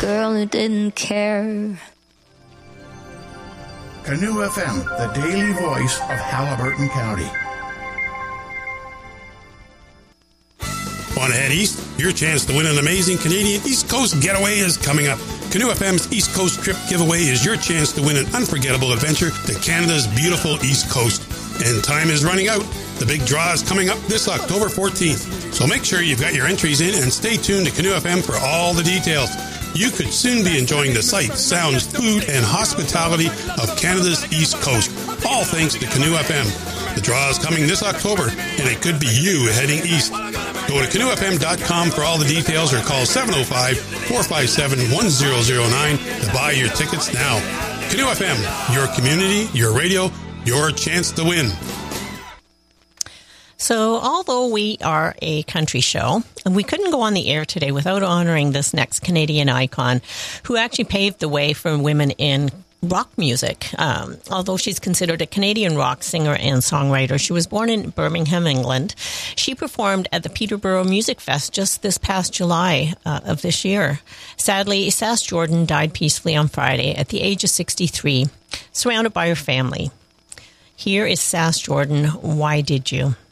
girl who didn't care. Canoe FM, the daily voice of Haliburton County. Want to head east? Your chance to win an amazing Canadian East Coast getaway is coming up. Canoe FM's East Coast Trip Giveaway is your chance to win an unforgettable adventure to Canada's beautiful East Coast. And time is running out. The big draw is coming up this October 14th. So make sure you've got your entries in and stay tuned to Canoe FM for all the details. You could soon be enjoying the sights, sounds, food, and hospitality of Canada's East Coast. All thanks to Canoe FM. The draw is coming this October, and it could be you heading east. Go to canoefm.com for all the details or call 705-457-1009 to buy your tickets now. Canoe FM, your community, your radio, your chance to win. So although we are a country show, and we couldn't go on the air today without honoring this next Canadian icon who actually paved the way for women in rock music. Although she's considered a Canadian rock singer and songwriter, she was born in Birmingham, England. She performed at the Peterborough Music Fest just this past July of this year. Sadly, Sass Jordan died peacefully on Friday at the age of 63, surrounded by her family. Here is Sass Jordan, Why Did You?